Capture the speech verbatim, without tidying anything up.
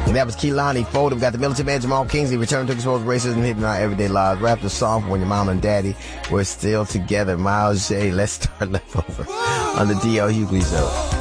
That was Kehlani Ford. We got the Militant Man, Jamal Kingsley, return to expose racism hitting our everyday lives. Rap the song for when your mom and daddy were still together. Miles J, let's start leftover on the D L Hughley Show.